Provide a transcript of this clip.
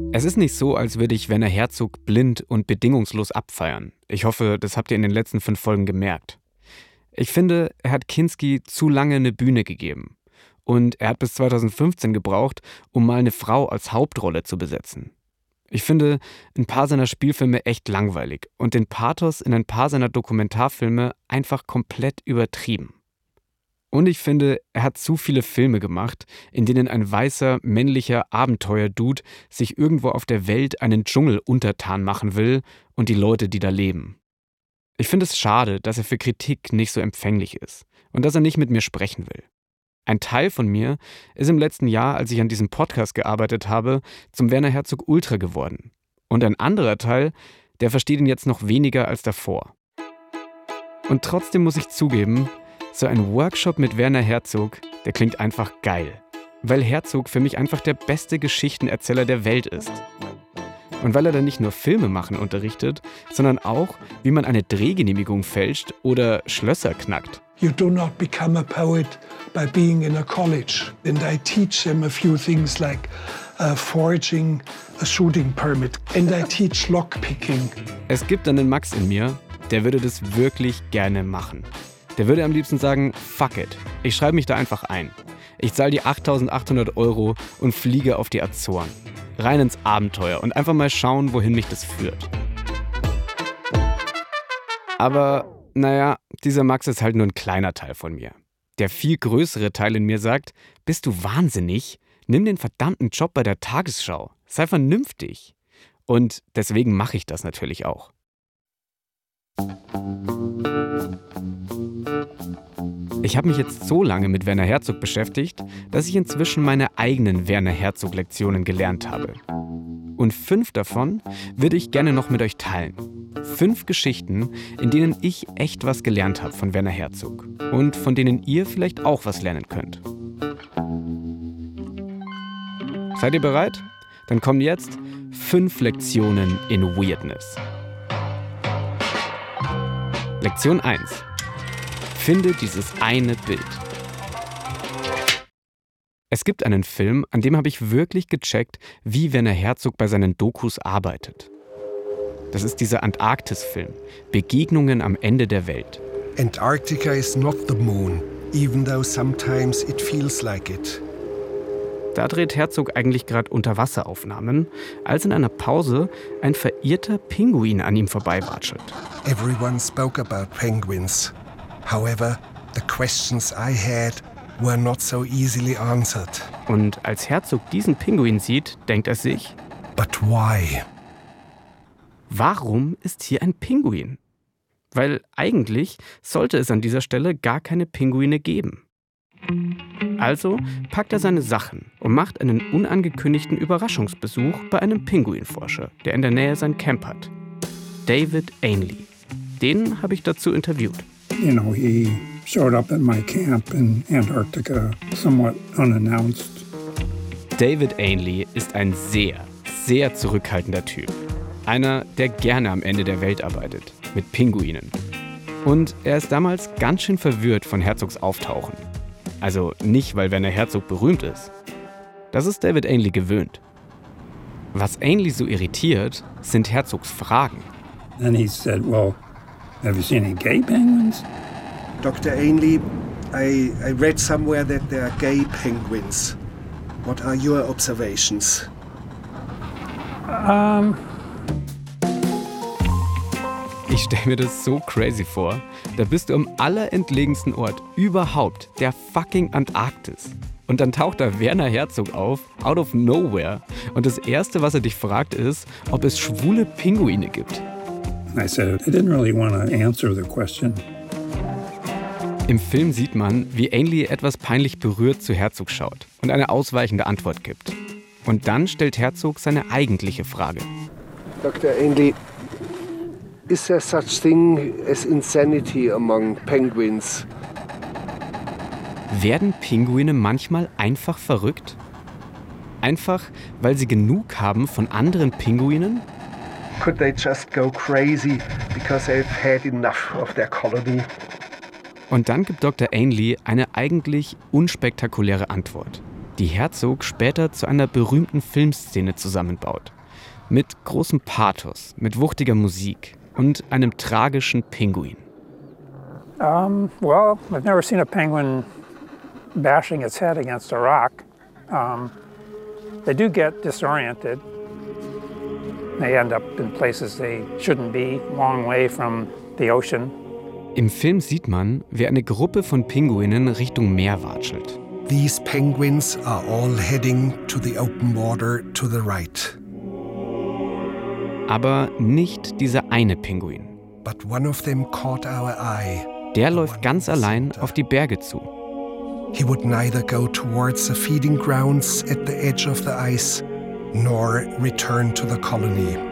Es ist nicht so, als würde ich Werner Herzog blind und bedingungslos abfeiern. Ich hoffe, das habt ihr in den letzten 5 Folgen gemerkt. Ich finde, er hat Kinski zu lange eine Bühne gegeben. Und er hat bis 2015 gebraucht, um mal eine Frau als Hauptrolle zu besetzen. Ich finde ein paar seiner Spielfilme echt langweilig und den Pathos in ein paar seiner Dokumentarfilme einfach komplett übertrieben. Und ich finde, er hat zu viele Filme gemacht, in denen ein weißer, männlicher Abenteuer-Dude sich irgendwo auf der Welt einen Dschungel untertan machen will und die Leute, die da leben. Ich finde es schade, dass er für Kritik nicht so empfänglich ist und dass er nicht mit mir sprechen will. Ein Teil von mir ist im letzten Jahr, als ich an diesem Podcast gearbeitet habe, zum Werner Herzog Ultra geworden. Und ein anderer Teil, der versteht ihn jetzt noch weniger als davor. Und trotzdem muss ich zugeben, so ein Workshop mit Werner Herzog, der klingt einfach geil. Weil Herzog für mich einfach der beste Geschichtenerzähler der Welt ist. Und weil er dann nicht nur Filme machen unterrichtet, sondern auch, wie man eine Drehgenehmigung fälscht oder Schlösser knackt. You do not become a poet by being in a college. And I teach them a few things like forging a shooting permit. And I teach lockpicking. Es gibt einen Max in mir, der würde das wirklich gerne machen. Der würde am liebsten sagen, fuck it, ich schreibe mich da einfach ein. Ich zahle die 8.800 € und fliege auf die Azoren. Rein ins Abenteuer und einfach mal schauen, wohin mich das führt. Aber naja, dieser Max ist halt nur ein kleiner Teil von mir. Der viel größere Teil in mir sagt, bist du wahnsinnig? Nimm den verdammten Job bei der Tagesschau. Sei vernünftig. Und deswegen mache ich das natürlich auch. Ich habe mich jetzt so lange mit Werner Herzog beschäftigt, dass ich inzwischen meine eigenen Werner Herzog-Lektionen gelernt habe. Und 5 davon würde ich gerne noch mit euch teilen. 5 Geschichten, in denen ich echt was gelernt habe von Werner Herzog. Und von denen ihr vielleicht auch was lernen könnt. Seid ihr bereit? Dann kommen jetzt 5 Lektionen in Weirdness. Lektion 1. Finde dieses eine Bild. Es gibt einen Film, an dem habe ich wirklich gecheckt, wie Werner Herzog bei seinen Dokus arbeitet. Das ist dieser Antarktis-Film, Begegnungen am Ende der Welt. Antarctica is not the moon, even though sometimes it feels like it. Da dreht Herzog eigentlich gerade Unterwasseraufnahmen, als in einer Pause ein verirrter Pinguin an ihm vorbeiwatschelt. Everyone spoke about penguins. However, the questions I had were not so easily answered. Und als Herzog diesen Pinguin sieht, denkt er sich: But why? Warum ist hier ein Pinguin? Weil eigentlich sollte es an dieser Stelle gar keine Pinguine geben. Also packt er seine Sachen und macht einen unangekündigten Überraschungsbesuch bei einem Pinguinforscher, der in der Nähe sein Camp hat. David Ainley. Den habe ich dazu interviewt. You know, he showed up at my camp in Antarctica, somewhat unannounced. David Ainley ist ein sehr, sehr zurückhaltender Typ. Einer, der gerne am Ende der Welt arbeitet, mit Pinguinen. Und er ist damals ganz schön verwirrt von Herzogs Auftauchen. Also nicht, weil Werner Herzog berühmt ist. Das ist David Ainley gewöhnt. Was Ainley so irritiert, sind Herzogs Fragen. And he said, well, have you seen any gay penguins? Dr. Ainley, I read somewhere that there are gay penguins. What are your observations? Ich stelle mir das so crazy vor. Da bist du am allerentlegensten Ort überhaupt, der fucking Antarktis. Und dann taucht da Werner Herzog auf, out of nowhere. Und das Erste, was er dich fragt, ist, ob es schwule Pinguine gibt. I said, I didn't really want to answer the question. Im Film sieht man, wie Ainley etwas peinlich berührt zu Herzog schaut und eine ausweichende Antwort gibt. Und dann stellt Herzog seine eigentliche Frage. Dr. Ainley, is there such thing as insanity among penguins? Werden Pinguine manchmal einfach verrückt? Einfach, weil sie genug haben von anderen Pinguinen? Could they just go crazy because they've had enough of their colony? Und dann gibt Dr. Ainley eine eigentlich unspektakuläre Antwort, die Herzog später zu einer berühmten Filmszene zusammenbaut Mit großem Pathos, mit wuchtiger Musik und einem tragischen Pinguin. Well, I've never seen a penguin bashing its head against a rock. They do get disoriented. They end up in places they shouldn't be, long way from the ocean. Im Film sieht man, wie eine Gruppe von Pinguinen Richtung Meer watschelt. These penguins are all heading to the open water to the right. Aber nicht dieser eine Pinguin. But one of them caught our eye. Der läuft ganz allein auf die Berge zu. He would neither go towards the feeding grounds at the edge of the ice, nor return to the colony.